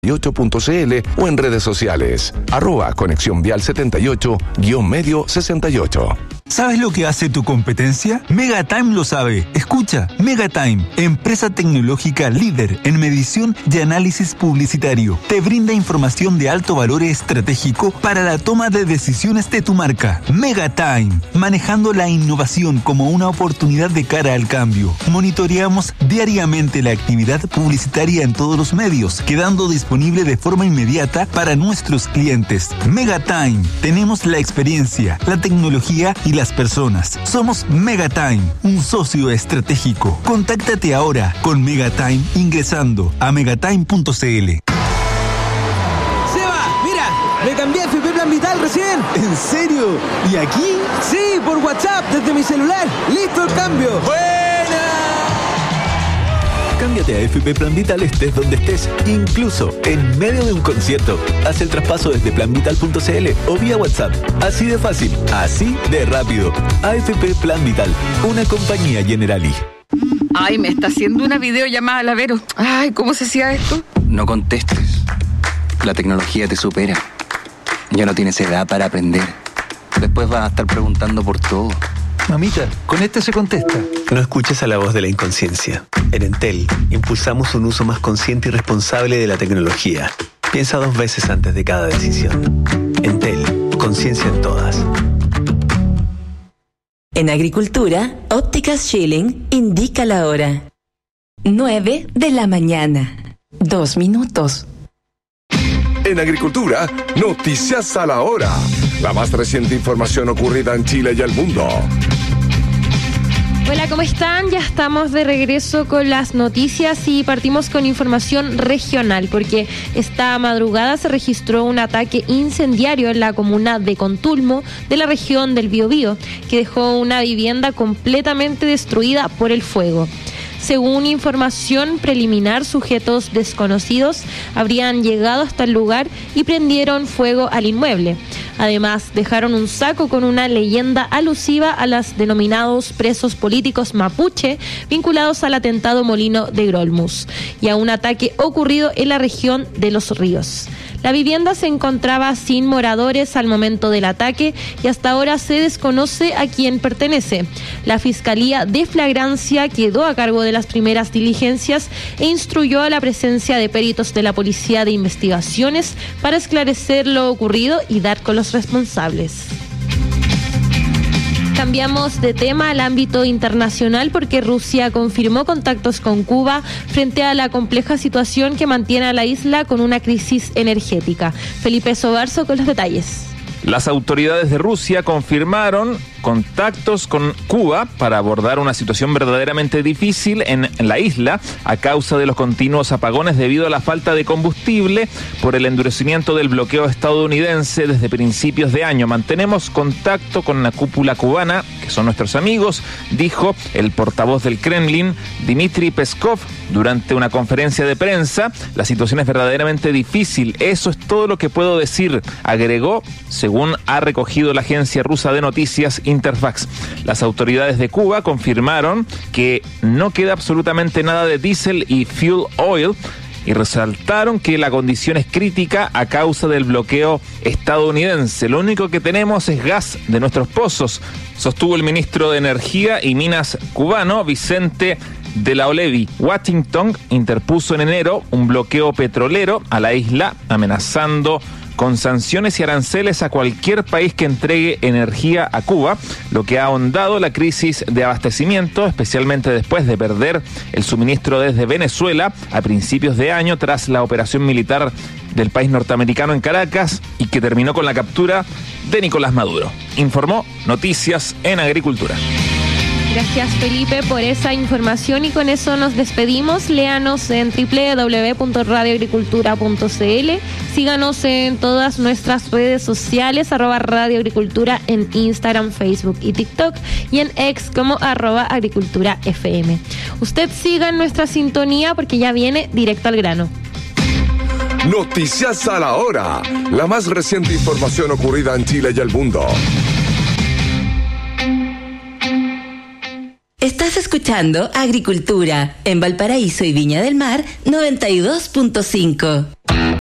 78.cl o en redes sociales, @Conexión Vial 78-medio68. ¿Sabes lo que hace tu competencia? Megatime lo sabe. Escucha, Megatime, empresa tecnológica líder en medición y análisis publicitario. Te brinda información de alto valor estratégico para la toma de decisiones de tu marca. Megatime, manejando la innovación como una oportunidad de cara al cambio. Monitoreamos diariamente la actividad publicitaria en todos los medios, quedando disponible de forma inmediata para nuestros clientes. Megatime, tenemos la experiencia, la tecnología y las personas. Somos Megatime, un socio estratégico. Contáctate ahora con Megatime ingresando a megatime.cl. Seba, mira, me cambié a FP Plan Vital recién. ¿En serio? ¿Y aquí? Sí, por WhatsApp, desde mi celular. ¡Listo el cambio! ¡Buena! Cámbiate a FP Plan Vital estés donde estés, incluso en medio de un concierto. Haz el traspaso desde planvital.cl o vía WhatsApp. Así de fácil, así de rápido. AFP Plan Vital, una compañía Generali. Ay, me está haciendo una videollamada la Vero. Ay, ¿cómo se hacía esto? No contestes. La tecnología te supera. Ya no tienes edad para aprender. Después vas a estar preguntando por todo. Mamita, con este se contesta. No escuches a la voz de la inconsciencia. En Entel, impulsamos un uso más consciente y responsable de la tecnología. Piensa 2 veces antes de cada decisión. Entel, conciencia en todas. En Agricultura, Ópticas Schilling indica la hora. 9 de la mañana. 2 minutos. En Agricultura, noticias a la hora. La más reciente información ocurrida en Chile y el mundo. Hola, ¿cómo están? Ya estamos de regreso con las noticias y partimos con información regional, porque esta madrugada se registró un ataque incendiario en la comuna de Contulmo, de la región del Biobío, que dejó una vivienda completamente destruida por el fuego. Según información preliminar, sujetos desconocidos habrían llegado hasta el lugar y prendieron fuego al inmueble. Además, dejaron un saco con una leyenda alusiva a los denominados presos políticos mapuche vinculados al atentado Molino de Grolmus y a un ataque ocurrido en la región de Los Ríos. La vivienda se encontraba sin moradores al momento del ataque y hasta ahora se desconoce a quién pertenece. La Fiscalía de Flagrancia quedó a cargo de las primeras diligencias e instruyó a la presencia de peritos de la Policía de Investigaciones para esclarecer lo ocurrido y dar con los responsables. Cambiamos de tema al ámbito internacional porque Rusia confirmó contactos con Cuba frente a la compleja situación que mantiene a la isla con una crisis energética. Felipe Sobarzo con los detalles. Las autoridades de Rusia confirmaron contactos con Cuba para abordar una situación verdaderamente difícil en la isla a causa de los continuos apagones debido a la falta de combustible por el endurecimiento del bloqueo estadounidense desde principios de año. Mantenemos contacto con la cúpula cubana, que son nuestros amigos, dijo el portavoz del Kremlin, Dmitry Peskov, durante una conferencia de prensa. La situación es verdaderamente difícil, eso es todo lo que puedo decir, agregó, según ha recogido la agencia rusa de noticias Interfax. Las autoridades de Cuba confirmaron que no queda absolutamente nada de diésel y fuel oil y resaltaron que la condición es crítica a causa del bloqueo estadounidense. Lo único que tenemos es gas de nuestros pozos, sostuvo el ministro de Energía y Minas cubano, Vicente de la Olevi. Washington interpuso en enero un bloqueo petrolero a la isla, amenazando con sanciones y aranceles a cualquier país que entregue energía a Cuba, lo que ha ahondado la crisis de abastecimiento, especialmente después de perder el suministro desde Venezuela a principios de año tras la operación militar del país norteamericano en Caracas y que terminó con la captura de Nicolás Maduro. Informó Noticias en Agricultura. Gracias, Felipe, por esa información y con eso nos despedimos. Léanos en www.radioagricultura.cl. Síganos en todas nuestras redes sociales, @radioagricultura en Instagram, Facebook y TikTok y en X como @agriculturafm. Usted siga en nuestra sintonía porque ya viene directo al grano. Noticias a la hora. La más reciente información ocurrida en Chile y el mundo. Estás escuchando Agricultura en Valparaíso y Viña del Mar 92.5.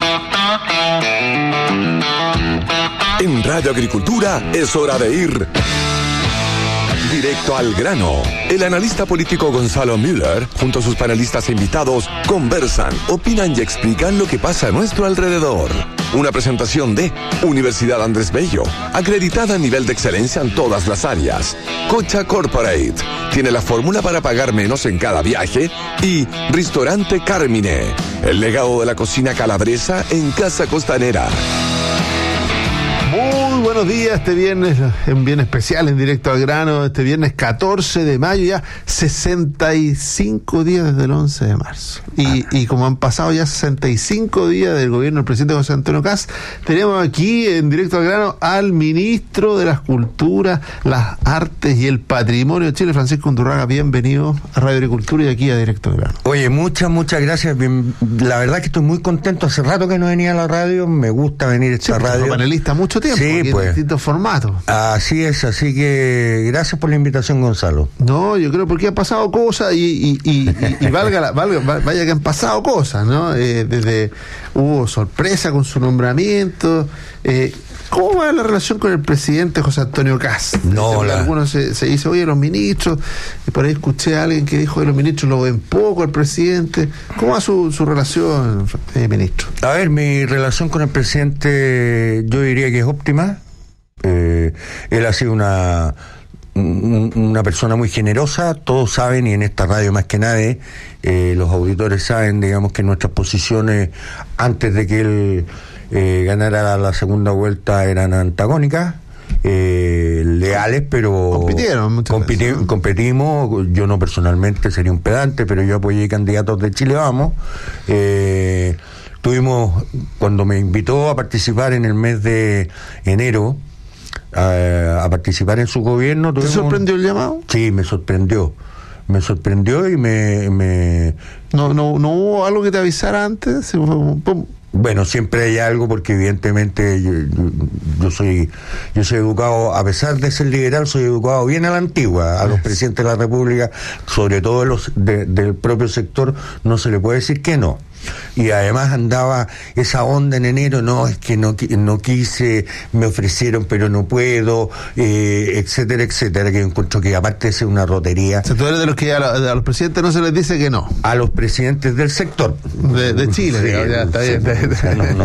En Radio Agricultura es hora de ir directo al grano. El analista político Gonzalo Müller, junto a sus panelistas e invitados, conversan, opinan y explican lo que pasa a nuestro alrededor. Una presentación de Universidad Andrés Bello, acreditada a nivel de excelencia en todas las áreas. Cocha Corporate, tiene la fórmula para pagar menos en cada viaje. Y Ristorante Carmine, el legado de la cocina calabresa en Casa Costanera. Muy buenos días, este viernes, en bien especial, en directo al grano, este viernes 14 de mayo, ya 65 días desde el 11 de marzo. Y como han pasado ya 65 días del gobierno del presidente José Antonio Kast, tenemos aquí en directo al grano al ministro de las Culturas, las Artes y el Patrimonio de Chile, Francisco Undurraga. Bienvenido a Radio Agricultura y aquí a directo al grano. Oye, muchas gracias. La verdad que estoy muy contento. Hace rato que no venía a la radio, me gusta venir a esta radio. Panelista mucho tiempo, sí, pues, en distintos formatos. Así es, así que gracias por la invitación, Gonzalo. No, yo creo porque han pasado cosas y vaya que han pasado cosas, ¿no? Desde hubo sorpresa con su nombramiento. ¿Cómo va la relación con el presidente José Antonio Kast? Algunos se dice, oye, los ministros, y por ahí escuché a alguien que dijo que los ministros lo ven poco al presidente. ¿Cómo va su relación, ministro? A ver, mi relación con el presidente yo diría que es óptima. Él ha sido una persona muy generosa, todos saben, y en esta radio más que nadie, los auditores saben, digamos, que nuestras posiciones antes de que él ganara la segunda vuelta eran antagónicas, leales, pero competimos. Yo no personalmente sería un pedante, pero yo apoyé candidatos de Chile Vamos. Tuvimos, cuando me invitó a participar en el mes de enero, a participar en su gobierno. ¿Te sorprendió el llamado? Sí, me sorprendió y ¿No hubo algo que te avisara antes? Bueno, siempre hay algo, porque evidentemente yo soy educado, a pesar de ser liberal, soy educado bien a la antigua. A los presidentes de la República, sobre todo del propio sector, no se le puede decir que no. Y además andaba esa onda en enero, no, es que no quise, me ofrecieron pero no puedo, etcétera, que encuentro que aparte de ser una rotería. O sea, tú eres de los que a los presidentes no se les dice que no. A los presidentes del sector. De Chile, sí, digamos, ya, está bien. No.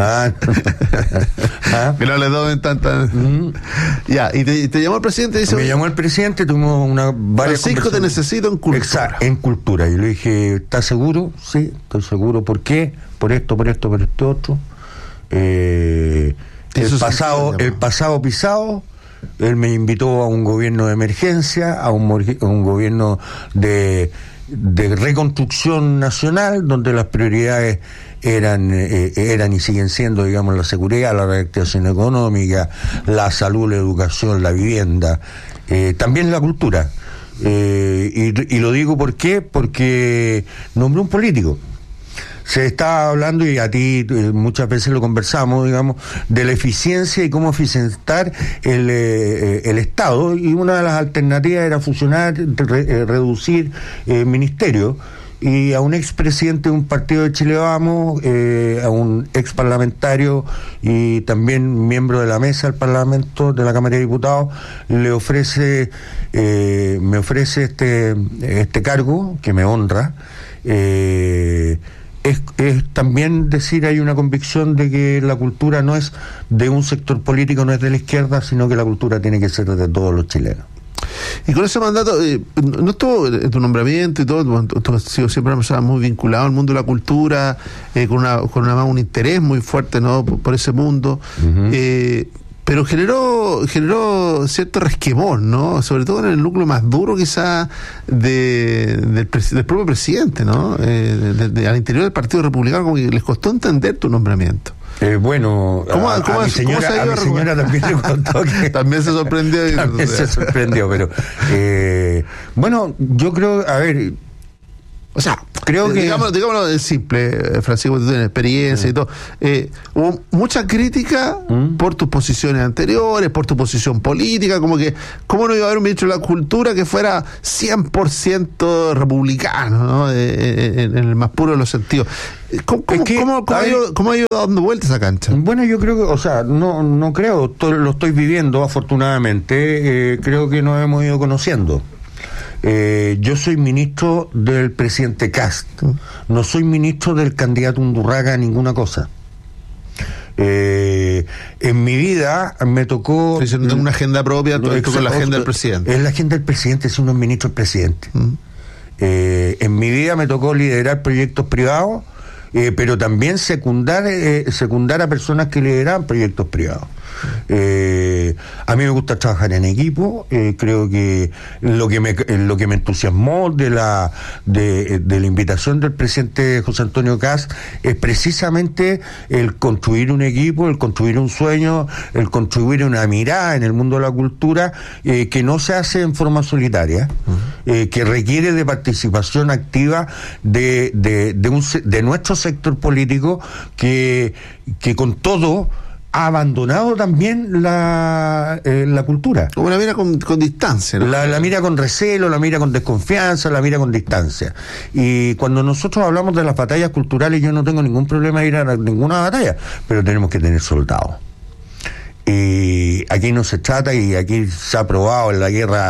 Que no le doy tanta... Ya, y te llamó el presidente y dice... Me llamó el presidente, tuvimos varias Francisco, te necesito en cultura. Exacto, en cultura. Y le dije, ¿estás seguro? Sí, estoy seguro. ¿Por qué? Por esto otro. El pasado pisado. Él me invitó a un gobierno de emergencia, a un gobierno de reconstrucción nacional, donde las prioridades eran y siguen siendo, digamos, la seguridad, la reactivación económica, la salud, la educación, la vivienda, también la cultura. Y lo digo ¿por qué? Porque nombré un político. Se está hablando, y a ti muchas veces lo conversamos, digamos, de la eficiencia y cómo eficientar el Estado, y una de las alternativas era fusionar, reducir ministerios, y a un expresidente de un partido de Chile Vamos, a un ex parlamentario y también miembro de la mesa del Parlamento, de la Cámara de Diputados, me ofrece este cargo que me honra. Es también decir, hay una convicción de que la cultura no es de un sector político, no es de la izquierda, sino que la cultura tiene que ser de todos los chilenos. Y con ese mandato, no estuvo en tu nombramiento y todo, tú has sido siempre una persona muy vinculada al mundo de la cultura, con un interés muy fuerte, ¿no?, por ese mundo. Pero generó cierto resquemor, ¿no? Sobre todo en el núcleo más duro, quizá, del propio presidente, ¿no? Al interior del Partido Republicano, como que les costó entender tu nombramiento. Bueno, a mi señora también le contó que... También se sorprendió. También se sorprendió, pero... bueno, yo creo, a ver... O sea, creo que... Digámoslo simple, Francisco, tú tienes experiencia y todo. Hubo mucha crítica por tus posiciones anteriores, por tu posición política, como que, ¿cómo no iba a haber un ministro de la Cultura que fuera 100% republicano, ¿no? En el más puro de los sentidos. ¿Cómo ha ido dando vueltas esa cancha? Bueno, yo creo que, o sea, no creo, lo estoy viviendo afortunadamente, creo que nos hemos ido conociendo. Yo soy ministro del presidente Kast, no soy ministro del candidato Undurraga a ninguna cosa. En mi vida me tocó... Tengo una agenda propia, todo esto con la agenda del presidente. Es la agenda del presidente, si uno es ministro del presidente. En mi vida me tocó liderar proyectos privados, pero también secundar a personas que lideraban proyectos privados. A mí me gusta trabajar en equipo. Creo que lo que me entusiasmó de la invitación del presidente José Antonio Kast es precisamente el construir un equipo, el construir un sueño, el construir una mirada en el mundo de la cultura que no se hace en forma solitaria, que requiere de participación activa de nuestro sector político que con todo ha abandonado también la cultura. Como la mira con distancia, ¿no? La mira con recelo, la mira con desconfianza, la mira con distancia. Y cuando nosotros hablamos de las batallas culturales, yo no tengo ningún problema de ir a ninguna batalla, pero tenemos que tener soldados. Y aquí no se trata, y aquí se ha probado en la guerra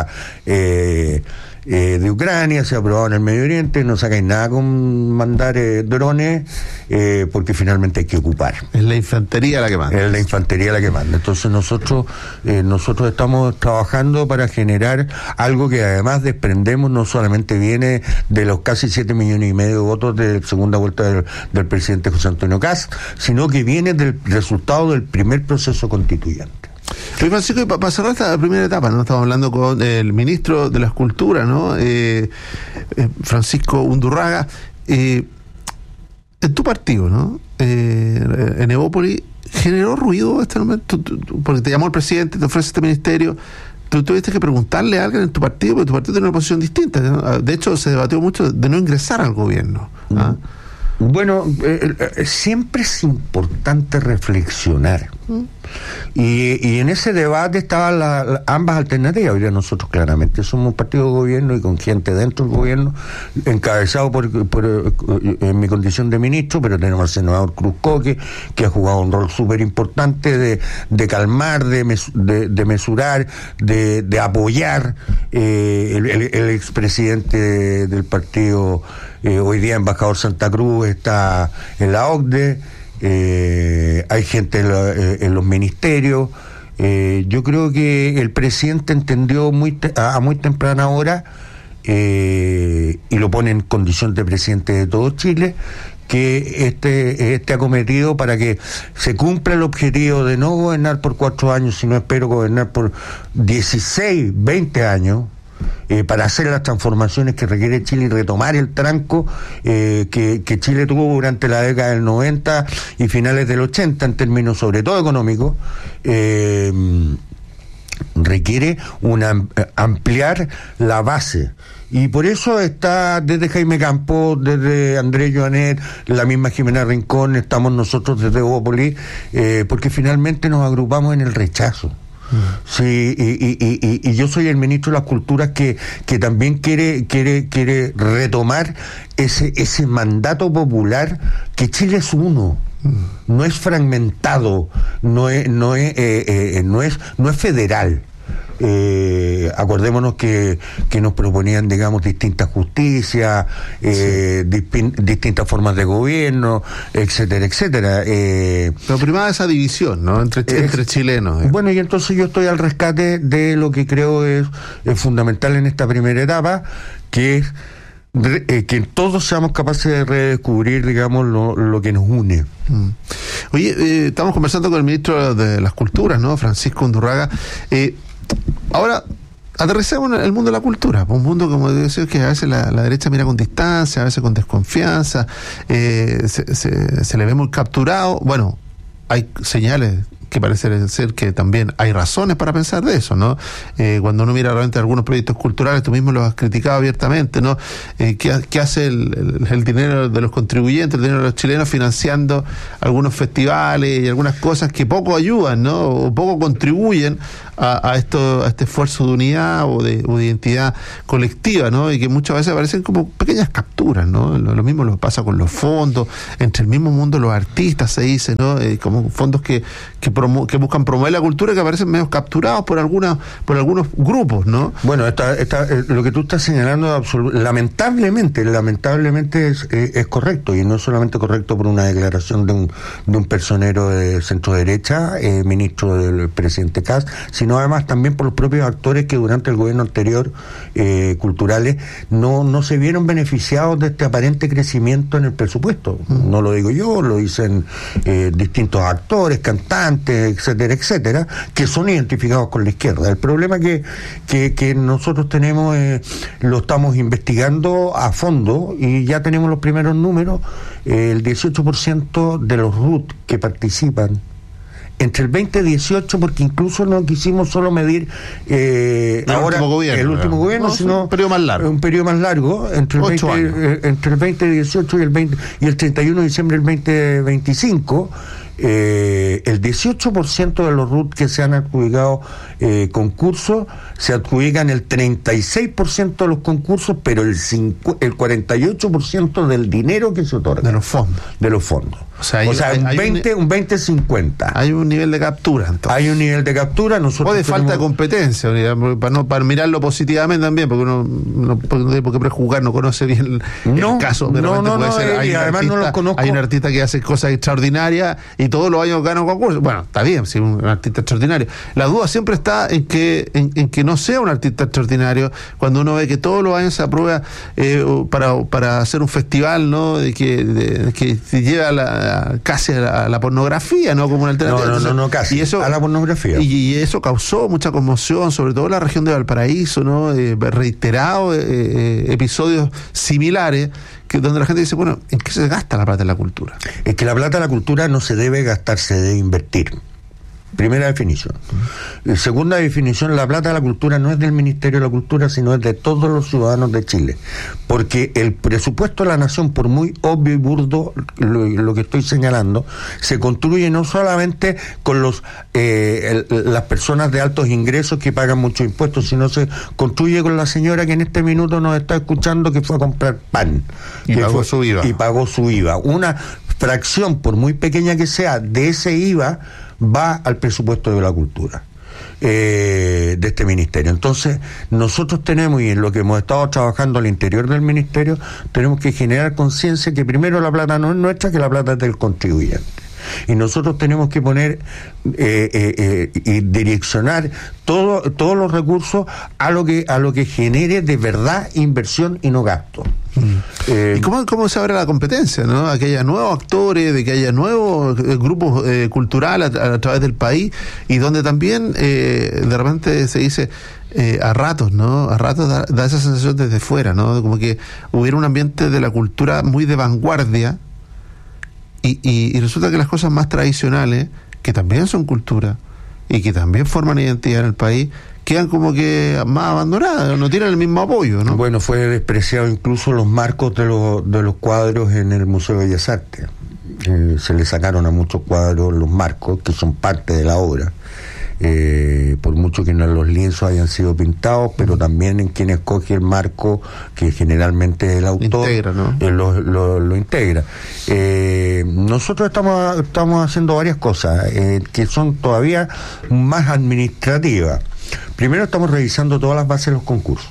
de Ucrania, se ha probado en el Medio Oriente, no sacáis nada con mandar drones, porque finalmente hay que ocupar. Es la infantería la que manda. Es la infantería la que manda. Entonces nosotros estamos trabajando para generar algo que además desprendemos, no solamente viene de los casi 7,5 millones de votos de segunda vuelta del presidente José Antonio Kast, sino que viene del resultado del primer proceso constituyente. Oye, Francisco, para cerrar esta primera etapa, ¿no? Estamos hablando con el ministro de las Culturas, ¿no? Francisco Undurraga. En tu partido, ¿no? En Evópolis, ¿generó ruido este momento? Porque te llamó el presidente, te ofrece este ministerio. Tú tuviste que preguntarle a alguien en tu partido, porque tu partido tiene una posición distinta, ¿no? De hecho, se debatió mucho de no ingresar al gobierno. ¿Ah? Bueno, siempre es importante reflexionar. Y en ese debate estaban ambas alternativas. Hoy día nosotros claramente somos un partido de gobierno y con gente dentro del gobierno, encabezado en mi condición de ministro, pero tenemos al senador Cruzco, que ha jugado un rol súper importante de calmar, de mesurar, de apoyar. El expresidente del partido, hoy día embajador Santa Cruz, está en la OCDE. Hay gente en los ministerios. Yo creo que el presidente entendió a muy temprana hora, y lo pone en condición de presidente de todo Chile, que este acometido para que se cumpla el objetivo de no gobernar por 4 años, sino espero gobernar por 16, 20 años, para hacer las transformaciones que requiere Chile y retomar el tranco que Chile tuvo durante la década del 90 y finales del 80 en términos sobre todo económicos. Requiere ampliar la base. Y por eso está desde Jaime Campos, desde Andrés Joanet, la misma Jimena Rincón, estamos nosotros desde Evópolis, porque finalmente nos agrupamos en el rechazo. Sí, y yo soy el ministro de las Culturas que también quiere retomar ese mandato popular, que Chile es uno, no es fragmentado, no es federal. Acordémonos que nos proponían, digamos, distintas justicias, distintas formas de gobierno, etcétera, etcétera. Pero primaba esa división, ¿no? Entre chilenos. Bueno, y entonces yo estoy al rescate de lo que creo es fundamental en esta primera etapa, que es que todos seamos capaces de redescubrir, digamos, lo que nos une. Oye, estamos conversando con el ministro de las Culturas, ¿no? Francisco Undurraga. Ahora, aterricemos en el mundo de la cultura, un mundo, como decía, que a veces la derecha mira con distancia, a veces con desconfianza, se le ve muy capturado. Bueno, hay señales que parece ser que también hay razones para pensar de eso, ¿no? Cuando uno mira realmente algunos proyectos culturales, tú mismo los has criticado abiertamente, ¿no? ¿Qué hace el dinero de los contribuyentes, el dinero de los chilenos financiando algunos festivales y algunas cosas que poco ayudan, ¿no? O poco contribuyen a este esfuerzo de unidad o de identidad colectiva, ¿no? Y que muchas veces aparecen como pequeñas capturas, ¿no? Lo mismo lo pasa con los fondos, entre el mismo mundo los artistas, se dice, ¿no? Como fondos que buscan promover la cultura, que aparecen medio capturados por algunos grupos, ¿no? Bueno, lo que tú estás señalando lamentablemente es correcto, y no es solamente correcto por una declaración de un personero de centro derecha, ministro del presidente Kast, sino además también por los propios actores que durante el gobierno anterior, culturales, no se vieron beneficiados de este aparente crecimiento en el presupuesto. No lo digo yo, lo dicen distintos actores, cantantes, etcétera, que son identificados con la izquierda. El problema que nosotros tenemos, lo estamos investigando a fondo y ya tenemos los primeros números. El 18% de los RUT que participan entre el 2018, porque incluso no quisimos solo medir ahora el último gobierno, sino un periodo más largo, entre el 2018 y el 31 de diciembre del 2025. El 18% de los RUT que se han adjudicado concursos, se adjudican el 36% de los concursos, pero el 48% del dinero que se otorga. De los fondos. O sea, un 20-50. Hay un nivel de captura, entonces. Hay un nivel de captura. O de falta de competencia, para mirarlo positivamente también, porque uno no tiene por qué prejuzgar, no conoce bien el caso. Hay un artista que hace cosas extraordinarias y todos los años gana un concurso. Bueno, está bien, si un artista extraordinario. La duda siempre está en que no sea un artista extraordinario, cuando uno ve que todos los años se aprueba para hacer un festival, ¿no? Que se lleva casi a la pornografía, ¿no? Como una alternativa. No, casi. Y eso, a la pornografía. Y eso causó mucha conmoción, sobre todo en la región de Valparaíso, ¿no? Reiterados episodios similares, donde la gente dice, bueno, ¿en qué se gasta la plata de la cultura? Es que la plata de la cultura no se debe gastar, se debe invertir. Primera definición. Segunda definición, la plata de la cultura no es del Ministerio de la Cultura, sino es de todos los ciudadanos de Chile. Porque el presupuesto de la nación, por muy obvio y burdo lo que estoy señalando, se construye no solamente con las personas de altos ingresos que pagan muchos impuestos, sino se construye con la señora que en este minuto nos está escuchando, que fue a comprar pan. Y pagó su IVA. Una fracción, por muy pequeña que sea, de ese IVA va al presupuesto de la cultura, de este ministerio. Entonces, nosotros tenemos, y en lo que hemos estado trabajando al interior del ministerio, tenemos que generar conciencia que primero la plata no es nuestra, que la plata es del contribuyente. Y nosotros tenemos que poner y direccionar todos los recursos a lo que genere de verdad inversión y no gasto. ¿Y cómo se abre la competencia, ¿no? A que haya nuevos actores, de que haya nuevos grupos culturales a través del país, y donde también de repente se dice a ratos, ¿no? A ratos da esa sensación desde fuera, ¿no? Como que hubiera un ambiente de la cultura muy de vanguardia, y resulta que las cosas más tradicionales, que también son cultura y que también forman identidad en el país, quedan como que más abandonadas, no tienen el mismo apoyo, ¿no? Bueno, fue despreciado incluso los marcos de los cuadros en el Museo de Bellas Artes. Se le sacaron a muchos cuadros los marcos, que son parte de la obra. Por mucho que los lienzos hayan sido pintados, pero también en quien escoge el marco, que generalmente el autor integra, ¿no? lo integra. Nosotros estamos haciendo varias cosas que son todavía más administrativas. Primero, estamos revisando todas las bases de los concursos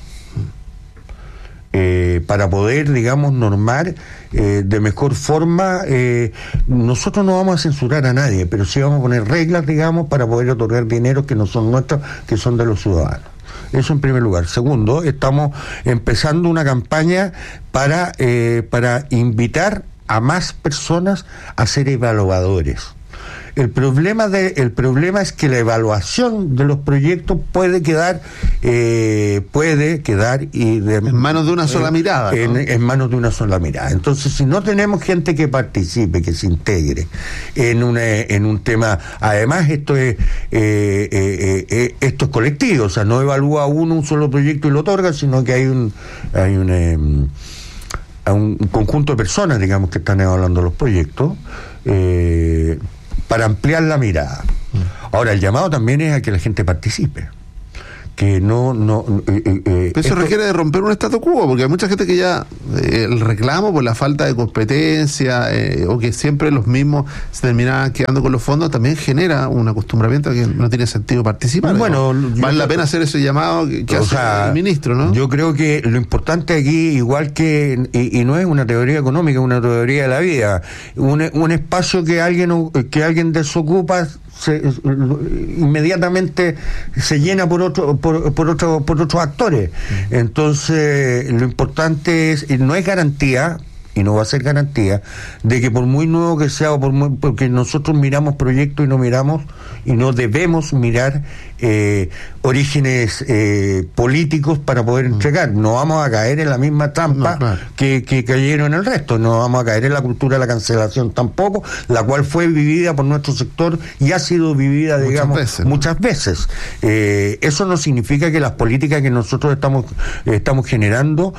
para poder, digamos, normar de mejor forma. Nosotros no vamos a censurar a nadie, pero sí vamos a poner reglas, digamos, para poder otorgar dinero que no son nuestros, que son de los ciudadanos. Eso en primer lugar. Segundo, estamos empezando una campaña para invitar a más personas a ser evaluadores. El problema es que la evaluación de los proyectos puede quedar en manos de una sola mirada, ¿no? En manos de una sola mirada. Entonces, si no tenemos gente que participe, que se integre en un tema, además esto es colectivo, o sea, no evalúa uno un solo proyecto y lo otorga, sino que hay un conjunto de personas, digamos, que están evaluando los proyectos para ampliar la mirada. Ahora, el llamado también es a que la gente participe. Que eso requiere de romper un statu quo, porque hay mucha gente que ya el reclamo por la falta de competencia o que siempre los mismos se terminan quedando con los fondos también genera un acostumbramiento a que no tiene sentido participar. Bueno, vale la pena hacer ese llamado que hace el ministro, ¿no? Yo creo que lo importante aquí, igual que y no es una teoría económica, es una teoría de la vida, un espacio que alguien desocupa inmediatamente se llena por otros actores. Entonces, lo importante no es garantía, y no va a ser garantía, de que por muy nuevo que sea, porque nosotros miramos proyectos y no debemos mirar orígenes políticos para poder entregar. No vamos a caer en la misma trampa que cayeron el resto. No vamos a caer en la cultura de la cancelación tampoco, la cual fue vivida por nuestro sector y ha sido vivida, muchas veces. Eso no significa que las políticas que nosotros estamos generando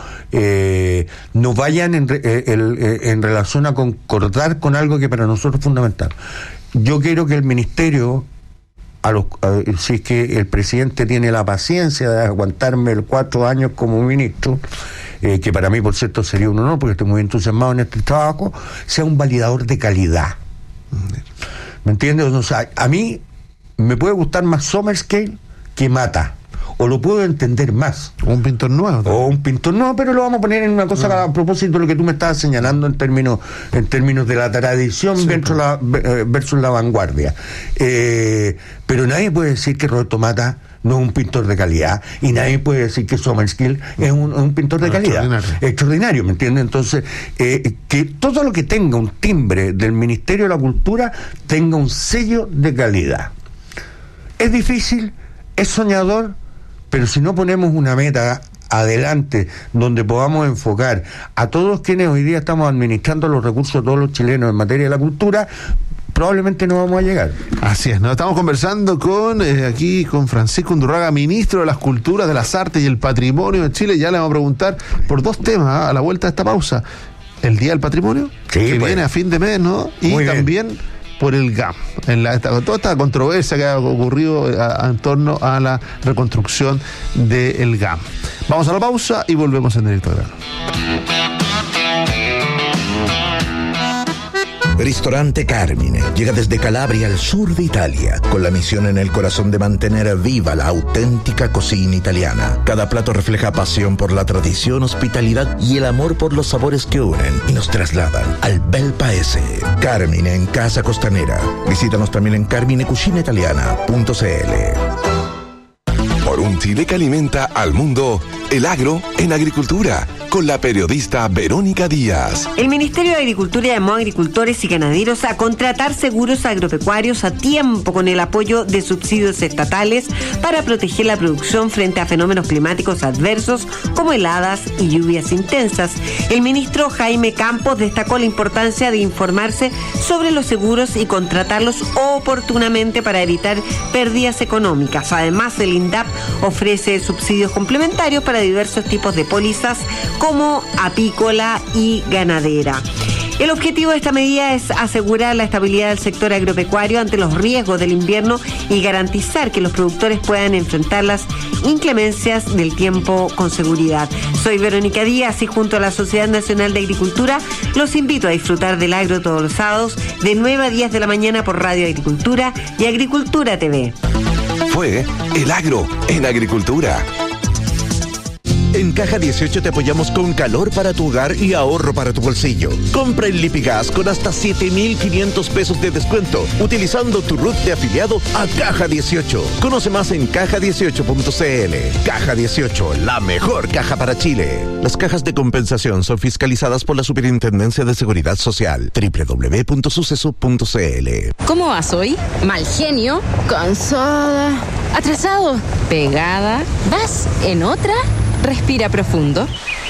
no vayan en relación a concordar con algo que para nosotros es fundamental. Yo quiero que el ministerio, si es que el presidente tiene la paciencia de aguantarme 4 años como ministro, que para mí, por cierto, sería un honor porque estoy muy entusiasmado en este trabajo, sea un validador de calidad. ¿Me entiendes? O sea, a mí me puede gustar más Sommerscale que Mata, o lo puedo entender más. O un pintor nuevo. Pero lo vamos a poner en una cosa a propósito de lo que tú me estabas señalando en términos de la tradición versus la vanguardia. Pero nadie puede decir que Roberto Mata no es un pintor de calidad, y nadie puede decir que Sommerscale es un pintor de calidad. Extraordinario, ¿me entiendes? Entonces, que todo lo que tenga un timbre del Ministerio de la Cultura tenga un sello de calidad. Es difícil, es soñador, pero si no ponemos una meta adelante donde podamos enfocar a todos quienes hoy día estamos administrando los recursos de todos los chilenos en materia de la cultura, probablemente no vamos a llegar. Así es, ¿no? Estamos conversando con Francisco Undurraga, ministro de las Culturas, de las Artes y el Patrimonio de Chile. Ya le vamos a preguntar por 2 temas a la vuelta de esta pausa. El Día del Patrimonio, que viene a fin de mes, ¿no? Y muy también bien por el GAM, toda esta controversia que ha ocurrido en torno a la reconstrucción del GAM. Vamos a la pausa y volvemos en Directo Grano. Ristorante Carmine llega desde Calabria al sur de Italia, con la misión en el corazón de mantener viva la auténtica cocina italiana. Cada plato refleja pasión por la tradición, hospitalidad y el amor por los sabores que unen y nos trasladan al bel paese. Carmine en Casa Costanera. Visítanos también en carminecucinaitaliana.cl. Por un Chile que alimenta al mundo, el agro en agricultura, con la periodista Verónica Díaz. El Ministerio de Agricultura llamó a agricultores y ganaderos a contratar seguros agropecuarios a tiempo con el apoyo de subsidios estatales para proteger la producción frente a fenómenos climáticos adversos como heladas y lluvias intensas. El ministro Jaime Campos destacó la importancia de informarse sobre los seguros y contratarlos oportunamente para evitar pérdidas económicas. Además, el INDAP ofrece subsidios complementarios para diversos tipos de pólizas como apícola y ganadera. El objetivo de esta medida es asegurar la estabilidad del sector agropecuario ante los riesgos del invierno y garantizar que los productores puedan enfrentar las inclemencias del tiempo con seguridad. Soy Verónica Díaz y junto a la Sociedad Nacional de Agricultura los invito a disfrutar del agro todos los sábados de 9 a 10 de la mañana por Radio Agricultura y Agricultura TV. Fue El Agro en Agricultura. En Caja 18 te apoyamos con calor para tu hogar y ahorro para tu bolsillo. Compra en Lipigas con hasta 7,500 pesos de descuento, utilizando tu RUT de afiliado a Caja 18. Conoce más en caja18.cl. Caja 18, la mejor caja para Chile. Las cajas de compensación son fiscalizadas por la Superintendencia de Seguridad Social. www.suceso.cl. ¿Cómo vas hoy? Mal genio, cansada, atrasado, pegada. ¿Vas en otra? Respira profundo.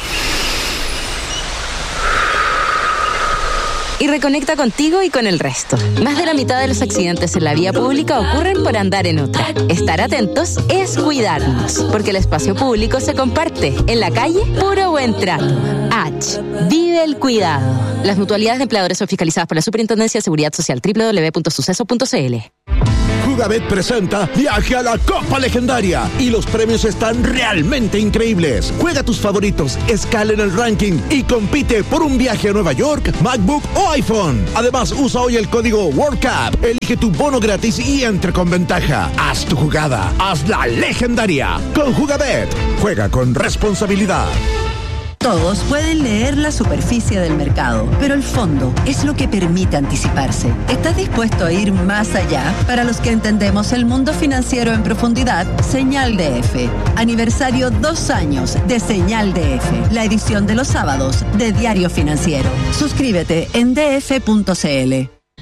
Y reconecta contigo y con el resto. Más de la mitad de los accidentes en la vía pública ocurren por andar en otra. Estar atentos es cuidarnos, porque el espacio público se comparte. En la calle, puro buen trato. H. Vive el cuidado. Las mutualidades de empleadores son fiscalizadas por la Superintendencia de Seguridad Social. www.suceso.cl. Jugabet presenta Viaje a la Copa Legendaria y los premios están realmente increíbles. Juega tus favoritos, escala en el ranking y compite por un viaje a Nueva York, MacBook o iPhone. Además, usa hoy el código WorldCup, elige tu bono gratis y entra con ventaja. Haz tu jugada, hazla legendaria. Con Jugabet, juega con responsabilidad. Todos pueden leer la superficie del mercado, pero el fondo es lo que permite anticiparse. ¿Estás dispuesto a ir más allá? Para los que entendemos el mundo financiero en profundidad, Señal DF. Aniversario 2 años de Señal DF, la edición de los sábados de Diario Financiero. Suscríbete en df.cl.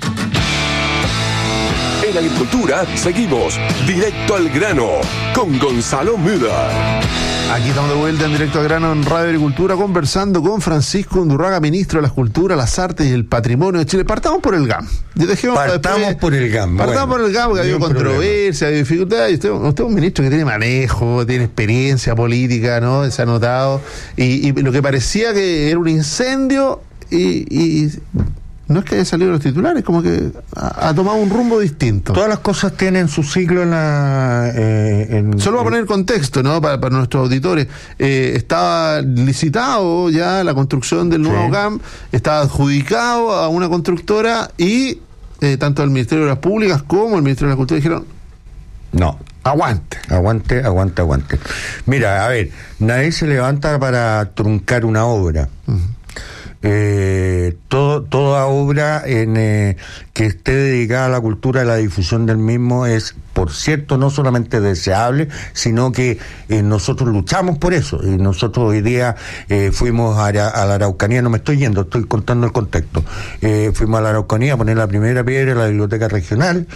En Agricultura seguimos directo al grano con Gonzalo Müller. Aquí estamos de vuelta en Directo al Grano en Radio Agricultura, conversando con Francisco Undurraga, ministro de las Culturas, las Artes y el Patrimonio de Chile. Partamos por el GAM. Partamos por el GAM, porque ha habido controversia, ha habido dificultades. Usted es un ministro que tiene manejo, tiene experiencia política, ¿no? Se ha notado. Y lo que parecía que era un incendio y no es que haya salido los titulares, como que ha tomado un rumbo distinto. Todas las cosas tienen su ciclo en la... Solo para poner contexto, ¿no? Para nuestros auditores. Estaba licitado ya la construcción del nuevo GAM, estaba adjudicado a una constructora y tanto el Ministerio de las Públicas como el Ministerio de la Cultura dijeron... No. Aguante. Mira, a ver, nadie se levanta para truncar una obra. Toda obra que esté dedicada a la cultura y a la difusión del mismo es, por cierto, no solamente deseable, sino que nosotros luchamos por eso. Y nosotros hoy día fuimos a la Araucanía, no me estoy yendo, estoy contando el contexto. Fuimos a la Araucanía a poner la primera piedra en la biblioteca regional.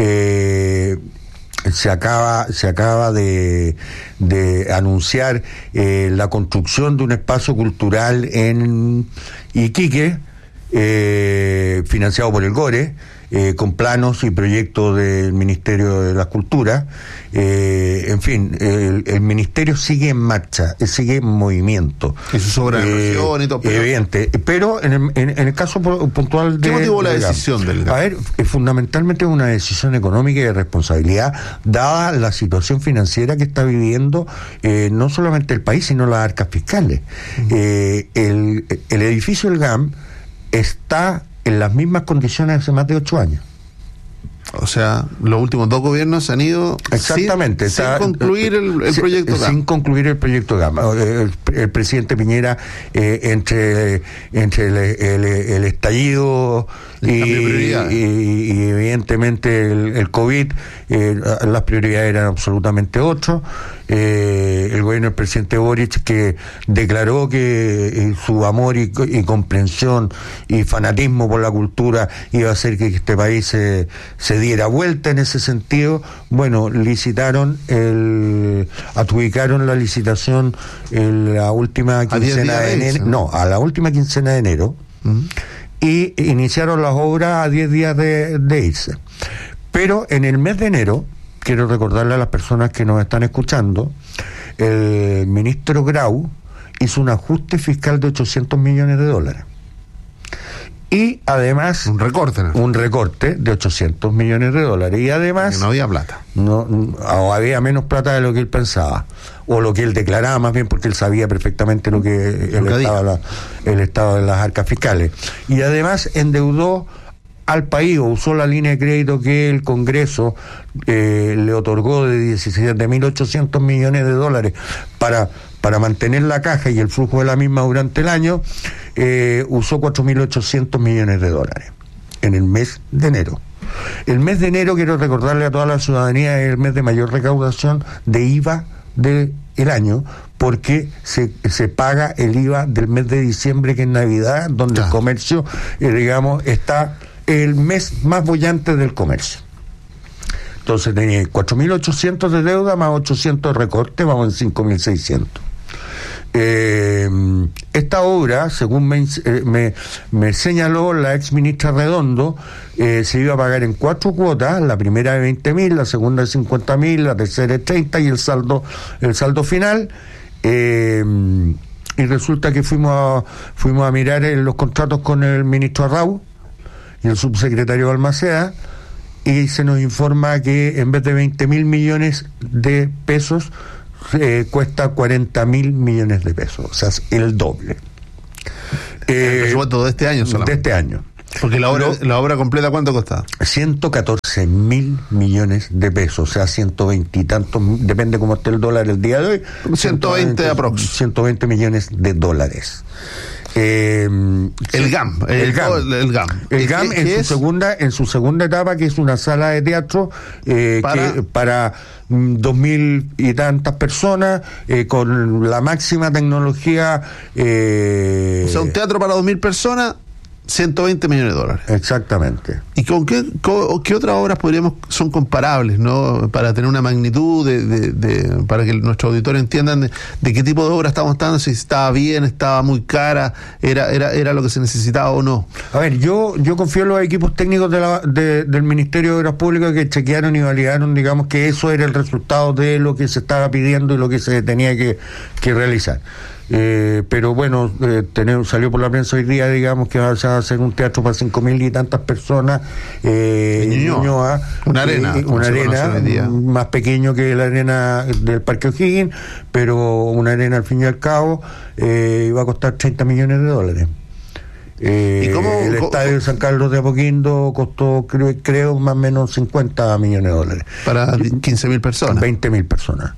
Se acaba de anunciar la construcción de un espacio cultural en Iquique, financiado por el GORE, con planos y proyectos del Ministerio de la Cultura. En fin, el Ministerio sigue en marcha, sigue en movimiento. Y sus obras de inversión y todo. Evidente. Pero en el caso puntual de... ¿Qué motivó la decisión del GAM? A ver, fundamentalmente es una decisión económica y de responsabilidad, dada la situación financiera que está viviendo no solamente el país, sino las arcas fiscales. El edificio del GAM está en las mismas condiciones hace más de 8 años. O sea, los últimos 2 gobiernos se han ido exactamente sin concluir el proyecto GAM. Sin concluir el proyecto GAM. El presidente Piñera, entre el estallido y evidentemente el COVID, las prioridades eran absolutamente otras. El gobierno del presidente Boric, que declaró que su amor y comprensión y fanatismo por la cultura iba a hacer que este país se diera vuelta en ese sentido. Bueno, adjudicaron la licitación en la última quincena de enero. No, a la última quincena de enero. Y iniciaron las obras a 10 días de irse. Pero en el mes de enero, quiero recordarle a las personas que nos están escuchando, el ministro Grau hizo un ajuste fiscal de $800 millones. Y además... Un recorte de $800 millones. Y además... no había plata. O había menos plata de lo que él pensaba. O lo que él declaraba, más bien, porque él sabía perfectamente el estado de las arcas fiscales. Y además endeudó al país o usó la línea de crédito que el Congreso le otorgó de 17.800 millones de dólares para mantener la caja y el flujo de la misma durante el año, usó 4.800 millones de dólares en el mes de enero. El mes de enero, quiero recordarle a toda la ciudadanía, es el mes de mayor recaudación de IVA del año, porque se paga el IVA del mes de diciembre, que es Navidad, donde el comercio, digamos, está el mes más bollante del comercio. Entonces tenía 4.800 de deuda más 800 de recorte, vamos en 5.600. Esta obra, según me señaló la ex ministra Redondo, se iba a pagar en 4 cuotas, la primera de 20.000, la segunda de 50.000, la tercera de 30 y el saldo final. Y resulta que fuimos a mirar los contratos con el ministro Arrau y el subsecretario Balmaceda, y se nos informa que en vez de 20.000 millones de pesos cuesta 40.000 millones de pesos, o sea, es el doble. El presupuesto de este año solamente. De este año. Porque la obra completa, ¿cuánto costaba? 114.000 millones de pesos, o sea, 120 y tantos, depende cómo esté el dólar el día de hoy. 120 aprox. 120 millones de dólares. El GAM en su segunda etapa, que es una sala de teatro para 2.000 y tantas personas, con la máxima tecnología, o sea, un teatro para 2.000 personas, 120 millones de dólares. Exactamente. ¿Y con qué otras obras son comparables, ¿no? Para tener una magnitud para que nuestros auditores entiendan de qué tipo de obra estamos hablando, si estaba bien, estaba muy cara, era lo que se necesitaba o no. A ver, yo confío en los equipos técnicos del Ministerio de Obras Públicas, que chequearon y validaron, digamos, que eso era el resultado de lo que se estaba pidiendo y lo que se tenía que realizar. Pero bueno, salió por la prensa hoy día, digamos, que va a hacer un teatro para 5.000 y tantas personas en Ñuñoa, una arena más pequeño que la arena del Parque O'Higgins, pero una arena al fin y al cabo, va a costar 30 millones de dólares. El estadio de San Carlos de Apoquindo costó, creo más o menos 50 millones de dólares. Para 15.000 personas. 20.000 personas.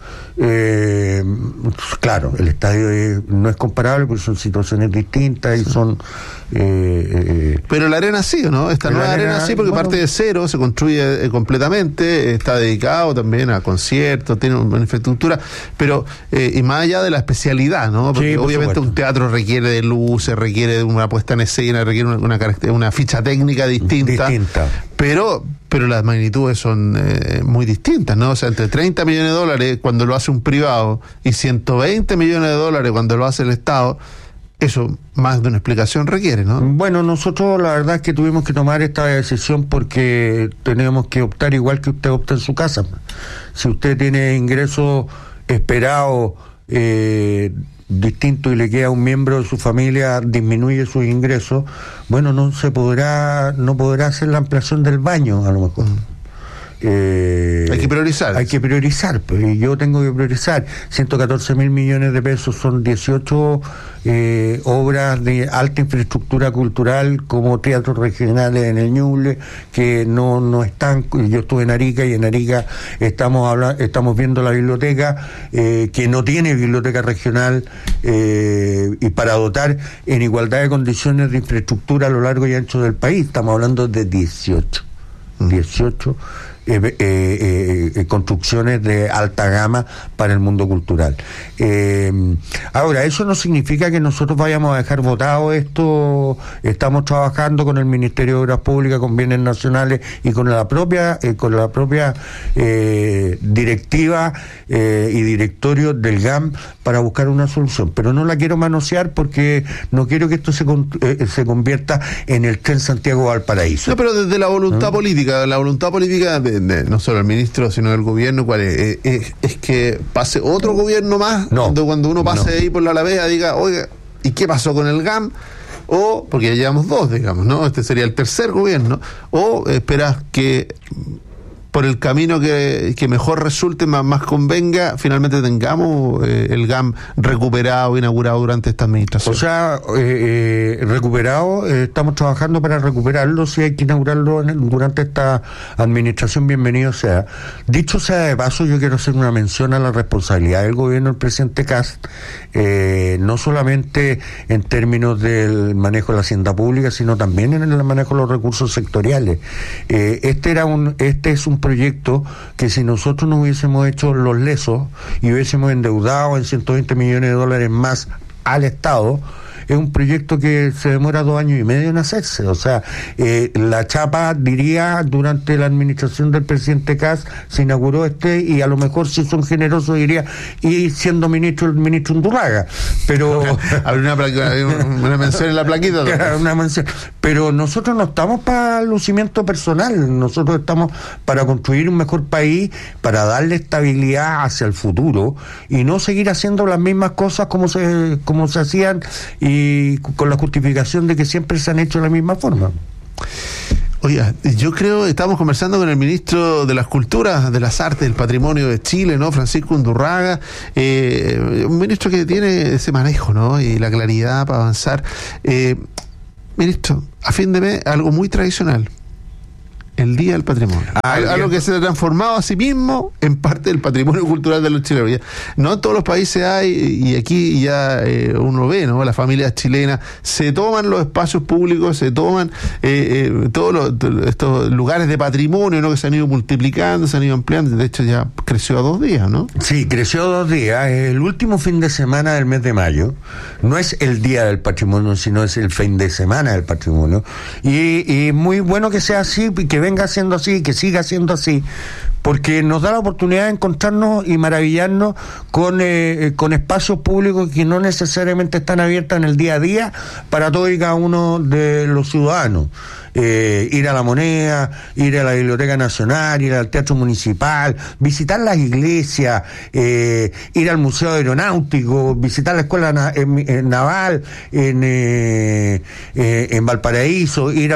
Claro, el estadio no es comparable porque son situaciones distintas y son... Pero la arena sí, ¿no? Esta nueva arena sí, porque parte de cero, se construye completamente, está dedicado también a conciertos, tiene una infraestructura, pero y más allá de la especialidad, ¿no? Porque obviamente un teatro requiere de luces, requiere de una puesta en escena, requiere una ficha técnica distinta. Pero las magnitudes son muy distintas, ¿no? O sea, entre 30 millones de dólares cuando lo hace un privado y 120 millones de dólares cuando lo hace el Estado, eso más de una explicación requiere, ¿no? Bueno, nosotros la verdad es que tuvimos que tomar esta decisión porque tenemos que optar igual que usted opta en su casa. Si usted tiene ingresos esperados distintos y le queda un miembro de su familia, disminuye sus ingresos, bueno, no podrá hacer la ampliación del baño, a lo mejor. Hay que priorizar. Pues yo tengo que priorizar. 114.000 millones de pesos son 18 obras de alta infraestructura cultural, como teatros regionales en el Ñuble, que no están. Yo estuve en Arica y en Arica estamos viendo la biblioteca, que no tiene biblioteca regional, y para dotar en igualdad de condiciones de infraestructura a lo largo y ancho del país. Estamos hablando de 18 construcciones de alta gama para el mundo cultural. Ahora, eso no significa que nosotros vayamos a dejar votado esto. Estamos trabajando con el Ministerio de Obras Públicas, con bienes nacionales y con la propia directiva y directorio del GAM para buscar una solución, pero no la quiero manosear porque no quiero que esto se convierta en el tren Santiago-Valparaíso. No, pero desde la voluntad política, de no solo el ministro, sino del gobierno, ¿cuál es? ¿Es que pase otro gobierno más? No. Cuando uno pase ahí por la Alameda diga, oiga, ¿y qué pasó con el GAM? O, porque ya llevamos 2, digamos, ¿no? Este sería el tercer gobierno. O esperas que por el camino que mejor resulte, más convenga, finalmente tengamos el GAM recuperado, inaugurado durante esta administración? O sea, recuperado, estamos trabajando para recuperarlo. Si hay que inaugurarlo durante esta administración, bienvenido sea. Dicho sea de paso, yo quiero hacer una mención a la responsabilidad del gobierno del presidente Kast, no solamente en términos del manejo de la hacienda pública, sino también en el manejo de los recursos sectoriales. Este es un proyecto que, si nosotros no hubiésemos hecho los lesos y hubiésemos endeudado en $120 millones más al Estado, es un proyecto que se demora 2 años y medio en hacerse. O sea, la chapa, diría, durante la administración del presidente Kast se inauguró y a lo mejor, si son generosos, diría, y siendo ministro el ministro Undurraga, pero habría una mención en la plaquita. Una mención. Pero nosotros no estamos para el lucimiento personal, nosotros estamos para construir un mejor país, para darle estabilidad hacia el futuro y no seguir haciendo las mismas cosas como se hacían, y con la justificación de que siempre se han hecho de la misma forma. Oiga, yo creo, estamos conversando con el ministro de las Culturas, de las Artes, del Patrimonio de Chile, ¿no? Francisco Undurraga, un ministro que tiene ese manejo, ¿no? Y la claridad para avanzar. Ministro, a fin de mes, algo muy tradicional: el Día del Patrimonio. Algo que se ha transformado a sí mismo en parte del patrimonio cultural de los chilenos. No en todos los países hay, y aquí ya uno ve, ¿no? Las familias chilenas se toman los espacios públicos, se toman todos estos lugares de patrimonio, ¿no? Que se han ido multiplicando, se han ido ampliando. De hecho, ya creció a 2 días, ¿no? Sí, creció a 2 días. El último fin de semana del mes de mayo. No es el Día del Patrimonio, sino es el fin de semana del patrimonio. Y muy bueno que sea así, que venga siendo así, que siga siendo así, porque nos da la oportunidad de encontrarnos y maravillarnos con espacios públicos que no necesariamente están abiertos en el día a día para todos y cada uno de los ciudadanos. Ir a la Moneda, ir a la Biblioteca Nacional, ir al Teatro Municipal, visitar las iglesias, ir al Museo Aeronáutico, visitar la Escuela Naval en Valparaíso, ir